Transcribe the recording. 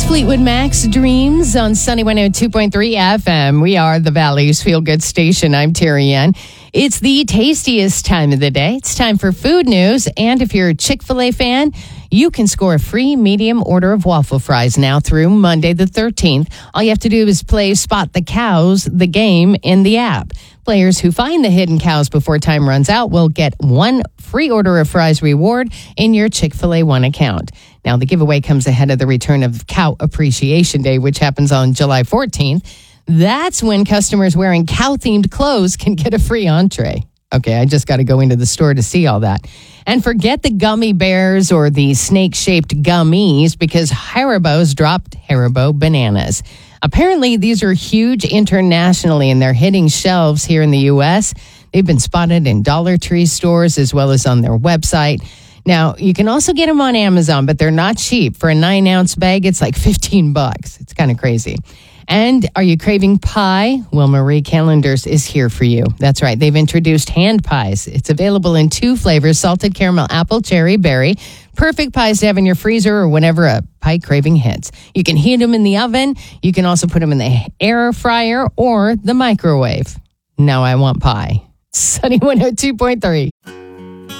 Fleetwood Mac's Dreams on Sunny 102.3 FM. We are the Valley's Feel Good Station. I'm Terry Ann. It's the tastiest time of the day. It's time for food news. And if you're a Chick-fil-A fan, you can score a free medium order of waffle fries now through Monday the 13th. All you have to do is play Spot the Cows, the game, in the app. Players who find the hidden cows before time runs out will get one free order of fries reward in your Chick-fil-A One account. Now, the giveaway comes ahead of the return of Cow Appreciation Day, which happens on July 14th. That's when customers wearing cow-themed clothes can get a free entree. Okay, I just got to go into the store to see all that. And forget the gummy bears or the snake-shaped gummies because Haribo's dropped Haribo bananas. Apparently, these are huge internationally and they're hitting shelves here in the U.S. They've been spotted in Dollar Tree stores as well as on their website. Now, you can also get them on Amazon, but they're not cheap. For a 9-ounce bag, it's like $15. It's kind of crazy. And are you craving pie? Well, Marie Callender's is here for you. That's right. They've introduced hand pies. It's available in 2 flavors, salted caramel, apple, cherry, berry. Perfect pies to have in your freezer or whenever a pie craving hits. You can heat them in the oven. You can also put them in the air fryer or the microwave. Now I want pie. Sunny 102.3.